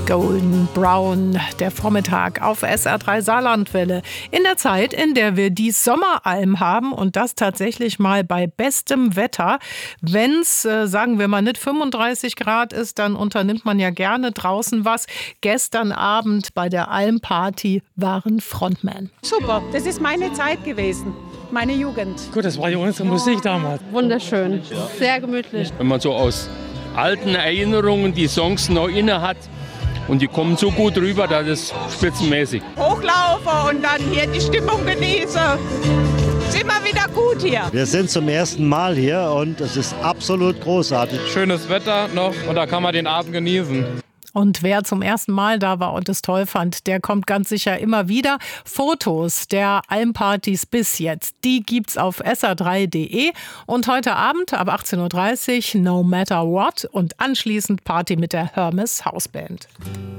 Golden Brown, der Vormittag auf SR3 Saarlandwelle. In der Zeit, in der wir die Sommeralm haben und das tatsächlich mal bei bestem Wetter. Wenn es, sagen wir mal, nicht 35 Grad ist, dann unternimmt man ja gerne draußen was. Gestern Abend bei der Almparty waren Frontman. Super, das ist meine Zeit gewesen. Meine Jugend. Gut, das war ja unsere Musik damals. Wunderschön, sehr gemütlich. Wenn man so aus alten Erinnerungen die Songs noch inne hat und die kommen so gut rüber, das ist spitzenmäßig. Hochlaufen und dann hier die Stimmung genießen. Ist immer wieder gut hier. Wir sind zum ersten Mal hier und es ist absolut großartig. Schönes Wetter noch und da kann man den Abend genießen. Und wer zum ersten Mal da war und es toll fand, der kommt ganz sicher immer wieder. Fotos der Almpartys bis jetzt, die gibt's auf sr3.de. Und heute Abend ab 18:30 Uhr No Matter What und anschließend Party mit der Hermes Hausband.